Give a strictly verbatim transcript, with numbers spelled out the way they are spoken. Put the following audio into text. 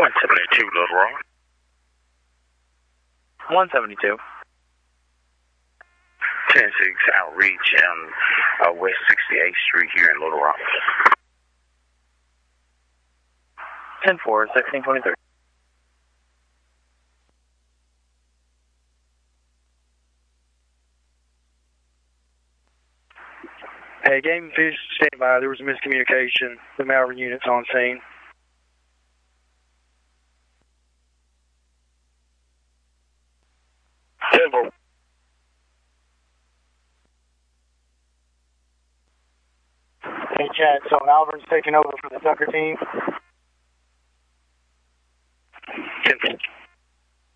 one seventy-two, Little Rock. one seventy-two. ten six Outreach on uh, West sixty-eighth Street here in Little Rock. ten four, sixteen twenty-three. Hey, Game and Fish, stand by. There was a miscommunication. The Malvern unit's on scene. ten four. Hey, Chad, so Malvern's taking over for the Tucker team.